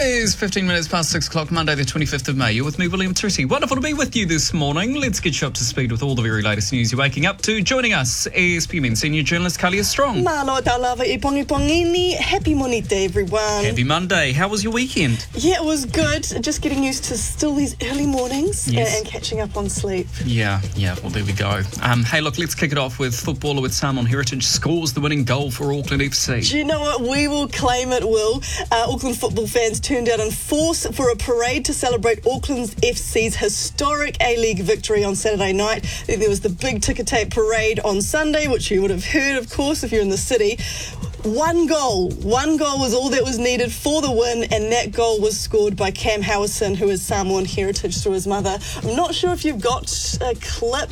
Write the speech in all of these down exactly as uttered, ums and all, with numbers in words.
is fifteen minutes past six o'clock, Monday the twenty-fifth of May. You're with me, William Tritty. Wonderful to be with you this morning. Let's get you up to speed with all the very latest news you're waking up to. Joining us, A S P M N senior journalist Kalia Strong. Malo talava i pongi pongini. Happy Monite, everyone. Happy Monday. How was your weekend? Yeah, it was good. Just getting used to still these early mornings Yes. and, and catching up on sleep. Yeah, yeah, well, there we go. Um, hey, look, let's kick it off with footballer with Samoan heritage scores the winning goal for Auckland F C. Do you know what? We will claim it, Will. Uh, Auckland football fans turned out in force for a parade to celebrate Auckland F C's historic A-League victory on Saturday night. Then there was the big ticker tape parade on Sunday, which you would have heard, of course, if you're in the city. One goal. One goal was all that was needed for the win, and that goal was scored by Cam Howison, who is Samoan heritage through his mother. I'm not sure if you've got a clip,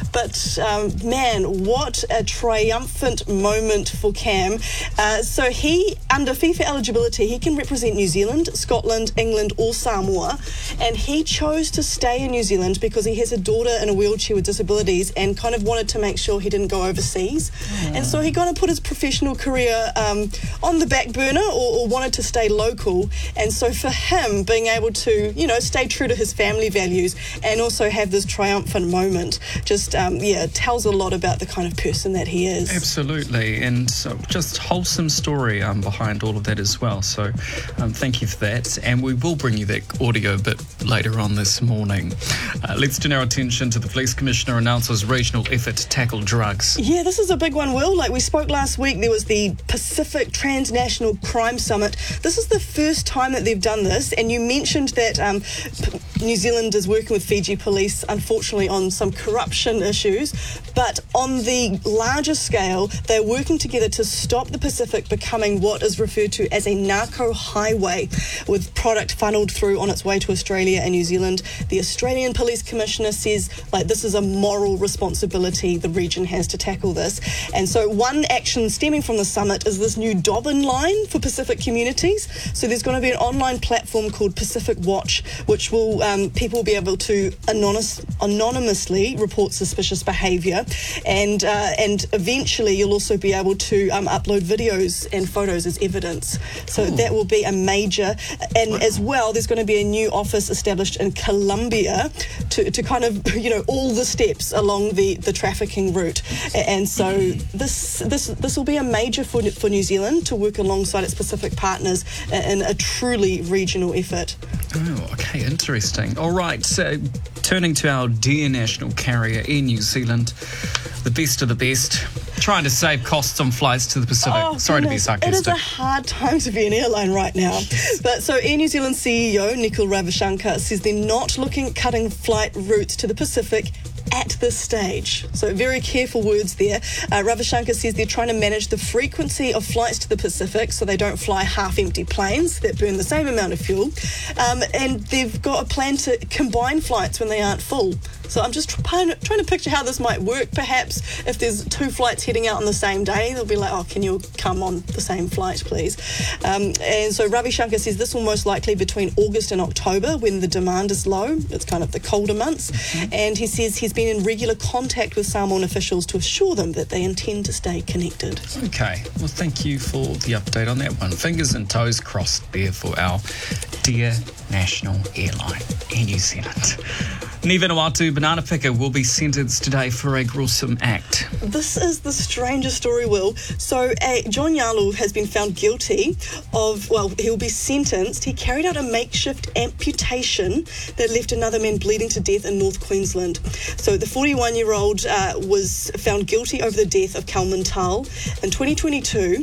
but um, man, what a triumphant moment for Cam. Uh, so he, under FIFA eligibility, he can represent New Zealand, Scotland, England or Samoa, and he chose to stay in New Zealand because he has a daughter in a wheelchair with disabilities and kind of wanted to make sure he didn't go overseas. Mm. And so he kind of put his professional career Um, on the back burner or, or wanted to stay local, and so for him being able to, you know, stay true to his family values and also have this triumphant moment just um, yeah tells a lot about the kind of person that he is. Absolutely, and so just wholesome story um, behind all of that as well, so um, thank you for that, and we will bring you that audio a bit later on this morning. Uh, let's turn our attention to the Police Commissioner announces regional effort to tackle drugs. Yeah, this is a big one, Will. Like we spoke last week, there was the Pacific Transnational Crime Summit. This is the first time that they've done this, and you mentioned that um, P- New Zealand is working with Fiji police, unfortunately, on some corruption issues, but on the larger scale, they're working together to stop the Pacific becoming what is referred to as a narco highway, with product funneled through on its way to Australia and New Zealand. The Australian Police Commissioner says, like, this is a moral responsibility the region has to tackle this. And so one action stemming from the summit is this new Dobbin line for Pacific communities. So there's going to be an online platform called Pacific Watch, which will um, people will be able to anonymous, anonymously report suspicious behaviour, and uh, and eventually you'll also be able to um, upload videos and photos as evidence. So Ooh. That will be a major, and wow. as well there's going to be a new office established in Colombia to, to kind of, you know, all the steps along the, the trafficking route. And so this this this will be a major for for New Zealand to work alongside its Pacific partners in a truly regional effort. Oh, okay, interesting. All right, so turning to our dear national carrier in New Zealand, the best of the best, trying to save costs on flights to the Pacific. Oh, Sorry goodness. to be sarcastic. It is a hard time to be an airline right now. But so Air New Zealand C E O Nikhil Ravichandka says they're not looking at cutting flight routes to the Pacific at this stage. So very careful words there. Uh, Ravichandka says they're trying to manage the frequency of flights to the Pacific so they don't fly half-empty planes that burn the same amount of fuel. Um, and they've got a plan to combine flights when they aren't full. So I'm just trying to, trying to picture how this might work. Perhaps if there's two flights heading out on the same day, they'll be like, oh, can you come on the same flight, please? Um, and so Ravichandka says this will most likely be between August and October when the demand is low. It's kind of the colder months. Mm-hmm. And he says he's been in regular contact with Samoan officials to assure them that they intend to stay connected. Okay, well, thank you for the update on that one. Fingers and toes crossed there for our dear national airline in New Zealand. Ni Vanuatu banana picker will be sentenced today for a gruesome act. This is the strangest story, Will. So uh, John Yalu has been found guilty of, well, he'll be sentenced. He carried out a makeshift amputation that left another man bleeding to death in North Queensland. So the forty-one-year-old uh, was found guilty over the death of Kalman Tal in twenty twenty-two.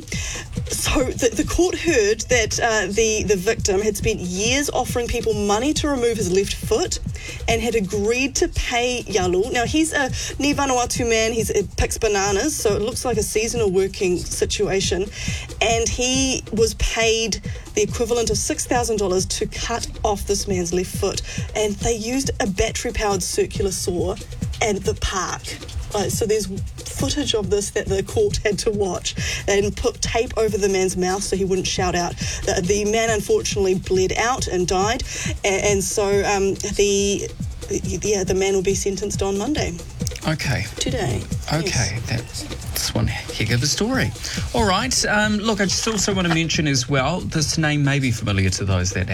So the, the court heard that uh, the, the victim had spent years offering people money to remove his left foot and had agreed to pay Yalu. Now, he's a Ni Vanuatu man. He picks bananas, so it looks like a seasonal working situation. And he was paid the equivalent of six thousand dollars to cut off this man's left foot. And they used a battery-powered circular saw at the park. Right, so there's footage of this that the court had to watch and put tape over the man's mouth so he wouldn't shout out. The, the man unfortunately bled out and died, and, and so um, the yeah the man will be sentenced on Monday. Okay. Today. Okay, yes. that's one heck of a story. All right, um, look, I just also want to mention as well, this name may be familiar to those that